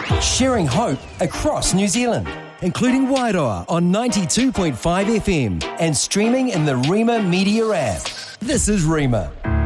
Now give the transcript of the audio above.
Sharing hope across New Zealand, including Wairoa on 92.5 FM and streaming in the Rima Media app. This is Rima.